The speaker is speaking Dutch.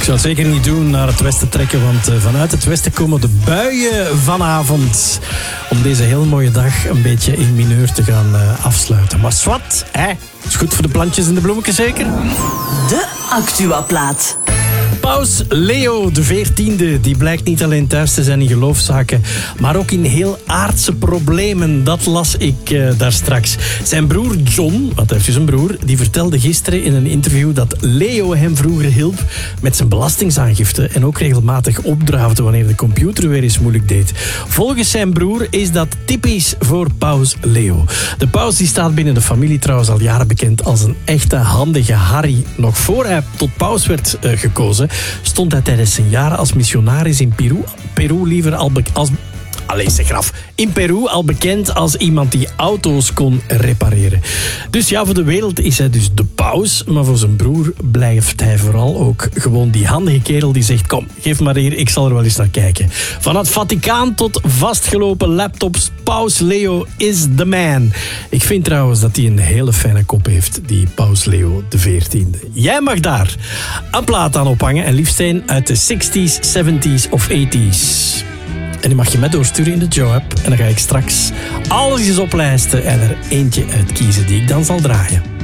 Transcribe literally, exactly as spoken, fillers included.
ga het zeker niet doen naar het westen trekken, want uh, vanuit het westen komen de buien vanavond. Om deze heel mooie dag een beetje in mineur te gaan uh, afsluiten. Maar zwart, hè? Is goed voor de plantjes en de bloemetjes zeker? De Actua-plaat. Paus Leo de veertiende, die blijkt niet alleen thuis te zijn in geloofszaken, maar ook in heel aardse problemen. Dat las ik uh, daar straks. Zijn broer John, wat heeft dus een broer, die vertelde gisteren in een interview dat Leo hem vroeger hielp met zijn belastingaangifte en ook regelmatig opdraafde wanneer de computer weer eens moeilijk deed. Volgens zijn broer is dat typisch voor Paus Leo. De paus die staat binnen de familie trouwens al jaren bekend als een echte handige Harry. Nog voor hij tot paus werd uh, gekozen, stond hij tijdens zijn jaren als missionaris in Peru, Peru liever al be- als... Allee, zeg graf. In Peru al bekend als iemand die auto's kon repareren. Dus ja, voor de wereld is hij dus de paus, maar voor zijn broer blijft hij vooral ook gewoon die handige kerel die zegt, kom, geef maar hier, ik zal er wel eens naar kijken. Van het Vaticaan tot vastgelopen laptops, Paus Leo is the man. Ik vind trouwens dat hij een hele fijne kop heeft, die Paus Leo de veertiende. Jij mag daar een plaat aan ophangen en liefst een uit de zestig's, zeventig's of tachtig's. En die mag je mij doorsturen in de Joe-app. En dan ga ik straks alles eens oplijsten en er eentje uitkiezen die ik dan zal draaien.